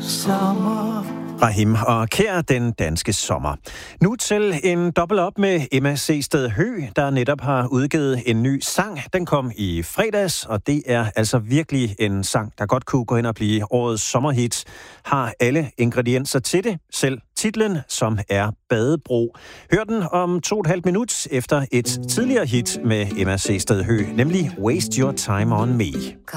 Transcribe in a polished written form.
sommer. Rahim og Kær, den danske sommer. Nu til en dobbelt op med Emma Seested Høgh, der netop har udgivet en ny sang. Den kom i fredags, og det er altså virkelig en sang, der godt kunne gå ind og blive årets sommerhit. Har alle ingredienser til det, selv titlen, som er Badebro. Hør den om 2,5 minut efter et tidligere hit med Emma Seested Høgh, nemlig Waste Your Time on Me.